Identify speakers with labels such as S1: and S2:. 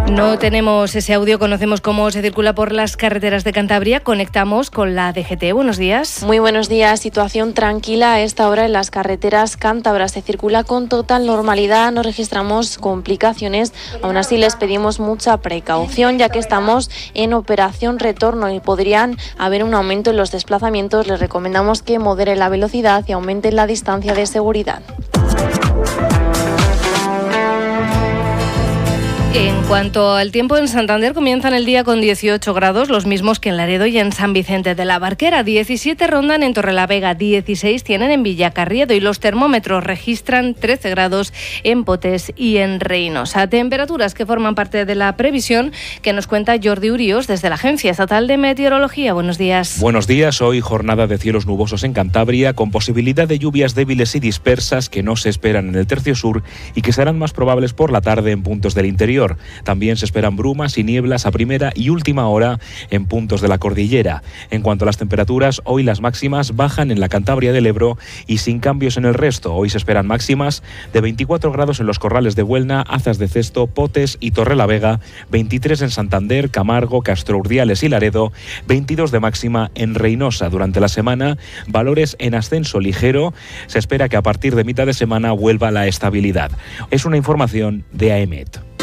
S1: No tenemos ese audio, conocemos cómo se circula por las carreteras de Cantabria. Conectamos con la DGT. Buenos días.
S2: Muy buenos días. Situación tranquila a esta hora en las carreteras cántabras. Se circula con total normalidad, no registramos complicaciones. Aún así les pedimos mucha precaución, ya que estamos en operación retorno y podrían haber un aumento en los desplazamientos. Les recomendamos que moderen la velocidad y aumenten la distancia de seguridad.
S1: En cuanto al tiempo, en Santander comienzan el día con 18 grados, los mismos que en Laredo y en San Vicente de la Barquera. 17 rondan en Torrelavega, 16 tienen en Villacarriedo y los termómetros registran 13 grados en Potés y en Reynosa. Temperaturas que forman parte de la previsión que nos cuenta Jordi Urios desde la Agencia Estatal de Meteorología. Buenos días.
S3: Buenos días. Hoy jornada de cielos nubosos en Cantabria con posibilidad de lluvias débiles y dispersas que no se esperan en el tercio sur y que serán más probables por la tarde en puntos del interior. También se esperan brumas y nieblas a primera y última hora en puntos de la cordillera. En cuanto a las temperaturas, hoy las máximas bajan en la Cantabria del Ebro y sin cambios en el resto. Hoy se esperan máximas de 24 grados en los Corrales de Buelna, Azas de Cesto, Potes y Torrelavega, 23 en Santander, Camargo, Castro Urdiales y Laredo, 22 de máxima en Reynosa. Durante la semana, valores en ascenso ligero. Se espera que a partir de mitad de semana vuelva la estabilidad. Es una información de AEMET.